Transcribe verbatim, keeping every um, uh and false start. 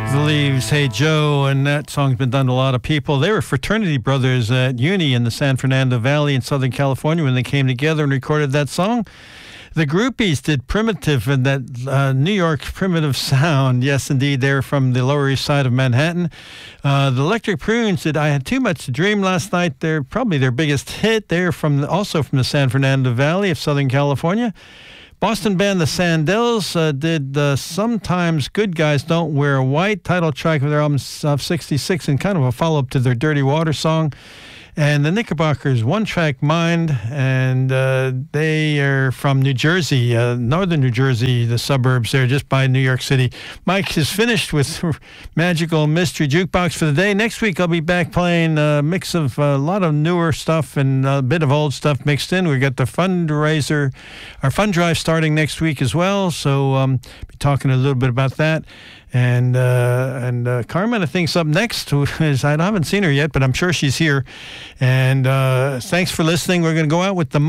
The Leaves, Hey Joe, and that song's been done to a lot of people. They were fraternity brothers at uni in the San Fernando Valley in Southern California when they came together and recorded that song. The Groupies did Primitive and that uh, New York primitive sound. Yes, indeed, they're from the Lower East Side of Manhattan. Uh, the Electric Prunes did I Had Too Much to Dream last night. They're probably their biggest hit. They're from also from the San Fernando Valley of Southern California. Boston band The Sandells uh, did uh, Sometimes Good Guys Don't Wear White, title track of their album of sixty-six, and kind of a follow-up to their Dirty Water song. And the Knickerbockers, One Track Mind, and uh, they are from New Jersey, uh, northern New Jersey, the suburbs there, just by New York City. Mike is finished with Magical Mystery Jukebox for the day. Next week, I'll be back playing a mix of a lot of newer stuff and a bit of old stuff mixed in. We've got the fundraiser, our fund drive starting next week as well, so um, be talking a little bit about that. And uh, and uh, Carmen, I think, is up next. Is, I haven't seen her yet, but I'm sure she's here. And uh, thanks for listening. We're going to go out with the